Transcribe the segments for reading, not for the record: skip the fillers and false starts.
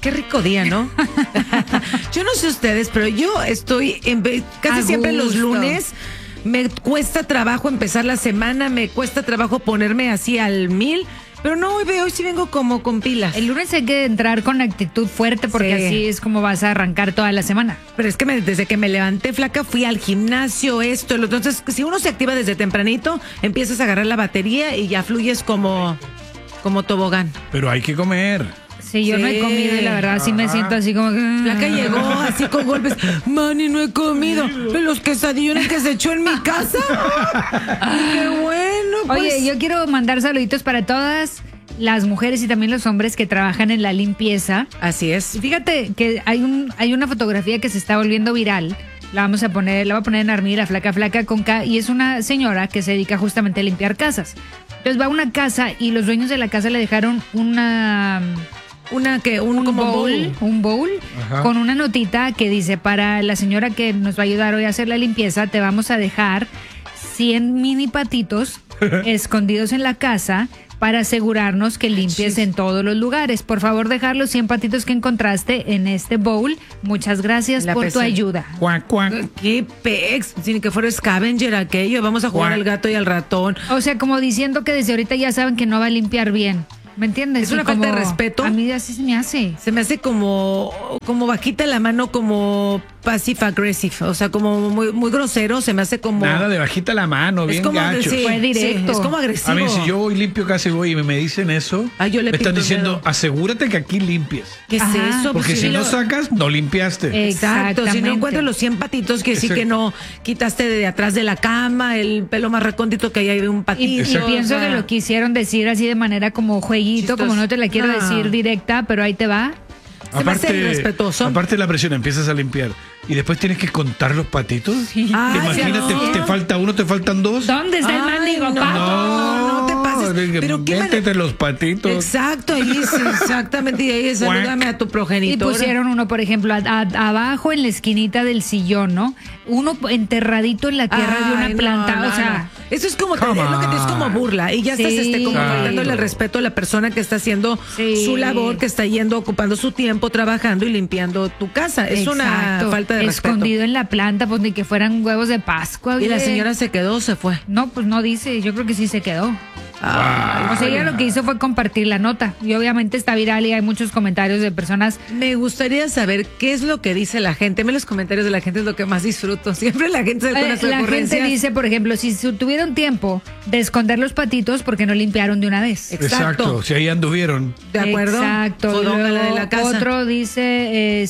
Qué rico día, ¿no? Yo no sé ustedes, pero yo estoy casi siempre los lunes. Me cuesta trabajo empezar la semana, me cuesta trabajo ponerme así al 1000. Pero no, hoy sí vengo como con pilas. El lunes hay que entrar con actitud fuerte porque Sí. así es como vas a arrancar toda la semana. Pero es que desde que me levanté flaca fui al gimnasio, esto, lo otro. Entonces, si uno se activa desde tempranito, empiezas a agarrar la batería y ya fluyes como tobogán. Pero hay que comer. Sí, yo no he comido y la verdad sí me siento así como que... Flaca llegó así con golpes. Mani, no he comido. Pero los quesadillones que se echó en mi casa. Qué bueno, pues. Oye, yo quiero mandar saluditos para todas las mujeres y también los hombres que trabajan en la limpieza. Así es. Y fíjate que hay una fotografía que se está volviendo viral. La voy a poner en Armí, la flaca con K, y es una señora que se dedica justamente a limpiar casas. Entonces va a una casa y los dueños de la casa le dejaron un bowl Ajá. con una notita que dice: para la señora que nos va a ayudar hoy a hacer la limpieza, te vamos a dejar 100 mini patitos escondidos en la casa para asegurarnos que limpies en todos los lugares. Por favor, dejar los 100 patitos que encontraste en este bowl. Muchas gracias por tu ayuda. Cuac, cuac. Qué pex, sin que fuera Scavenger aquello. Vamos a jugar al gato y al ratón. O sea, como diciendo que desde ahorita ya saben que no va a limpiar bien. ¿Me entiendes? Es una falta de respeto. A mí así se me hace. Se me hace como bajita la mano, como passive aggressive, o sea, como muy grosero, se me hace como... Nada de bajita la mano, bien gacho. Sí, fue directo. Sí, es como agresivo. A mí, si yo voy limpio casi voy y me dicen eso, Yo le me están pinto diciendo, el dedo. asúrate que aquí limpies. ¿Qué es Ajá. eso? Porque Pues si no lo- sacas, no limpiaste. Exacto, si no Exactamente. encuentras los 100 patitos, quiere decir Ese- que no quitaste de atrás de la cama el pelo más recóndito que hay ahí de un Y patito. pienso o sea, que lo quisieron decir así de manera como jueguito, como no te la quiero No. decir directa, pero ahí te va. se me hace irrespetuoso. Aparte de la presión, empiezas a limpiar y después tienes que contar los patitos. Ay, Imagínate, no. te falta uno, te faltan dos. ¿Dónde está el Ay, mendigo no. pato? No te pases. Pero qué métete los patitos. Exacto, ahí sí, exactamente, y ahí salúdame a tu Y progenitor. pusieron uno, por ejemplo, abajo en la esquinita del sillón, ¿no? Uno enterradito en la tierra de una Ay, no, planta, no, o sea... no. Eso es como, Come es lo que te es como on. burla. Y ya Sí. estás como Claro. faltándole el respeto a la persona que está haciendo Sí. su labor, que está yendo, ocupando su tiempo, trabajando y limpiando tu casa. Es una Exacto. falta de Escondido en la planta, pues ni que fueran huevos de Pascua. respeto. Y la oye. señora se quedó, se fue. No, pues no dice, yo creo que sí se quedó. O sea, ella lo que hizo fue compartir la nota. Y obviamente está viral y hay muchos comentarios de personas. Me gustaría saber qué es lo que dice la gente. A mí los comentarios de la gente es lo que más disfruto. Siempre la gente se pone sus La gente ocurrencias. dice, por ejemplo, si tuvieron tiempo de esconder los patitos, ¿por qué no limpiaron de una vez? Exacto. Si ahí anduvieron. ¿De acuerdo? Exacto. Fodonga, la de Luego, la casa. otro dice,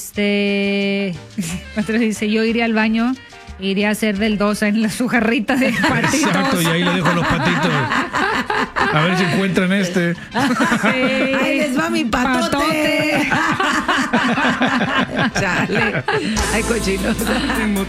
otro dice, yo iría al baño, iría a hacer del 2 en su jarrita de patitos. Exacto, y ahí le dejo los patitos. A ver si encuentran este. Ahí les va mi patote. Chale. Ay, cochinos.